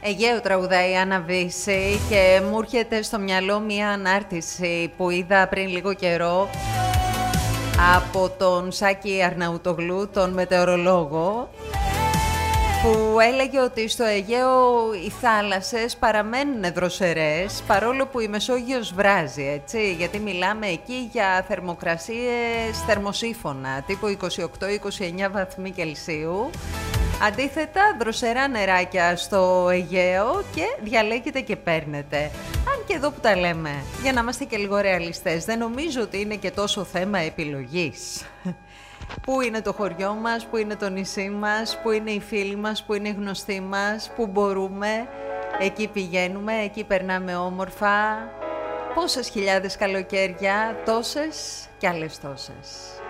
Αιγαίο τραγουδάει η Άννα Βύση και μου έρχεται στο μυαλό μια ανάρτηση που είδα πριν λίγο καιρό από τον Σάκη Αρναουτογλού, τον μετεωρολόγο, που έλεγε ότι στο Αιγαίο οι θάλασσες παραμένουν δροσερές παρόλο που η Μεσόγειος βράζει, έτσι, γιατί μιλάμε εκεί για θερμοκρασίες θερμοσύφωνα, τύπου 28-29 βαθμοί Κελσίου. Αντίθετα, δροσερά νεράκια στο Αιγαίο και διαλέγετε και παίρνετε. Αν και εδώ που τα λέμε, για να είμαστε και λίγο ρεαλιστές, δεν νομίζω ότι είναι και τόσο θέμα επιλογής. Πού είναι το χωριό μας, πού είναι το νησί μας, πού είναι οι φίλοι μας, πού είναι οι γνωστοί μας, πού μπορούμε, εκεί πηγαίνουμε, εκεί περνάμε όμορφα. Πόσες χιλιάδες καλοκαίρια, τόσες κι άλλες τόσες.